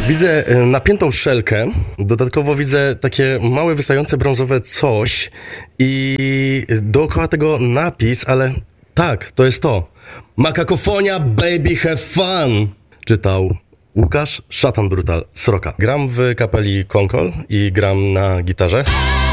Widzę napiętą szelkę, dodatkowo widzę takie małe, wystające brązowe coś i dookoła tego napis, ale tak, to jest to. Makakofonia, baby, have fun! Czytał Łukasz Szatan Brutal Sroka. Gram w kapeli Konkol i gram na gitarze.